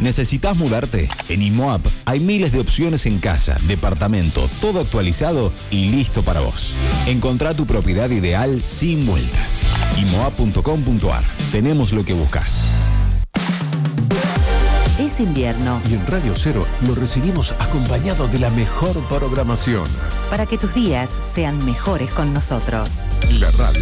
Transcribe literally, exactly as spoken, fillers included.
¿Necesitas mudarte? En IMOAP hay miles de opciones en casa, departamento, todo actualizado y listo para vos. Encontrá tu propiedad ideal sin vueltas. imoap punto com punto ar. Tenemos lo que buscas. Es invierno. Y en Radio Cero lo recibimos acompañado de la mejor programación. Para que tus días sean mejores con nosotros. La radio